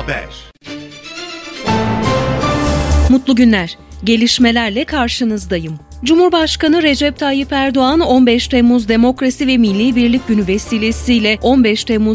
Haber. Mutlu günler. Gelişmelerle karşınızdayım. Cumhurbaşkanı Recep Tayyip Erdoğan 15 Temmuz Demokrasi ve Milli Birlik Günü vesilesiyle 15 Temmuz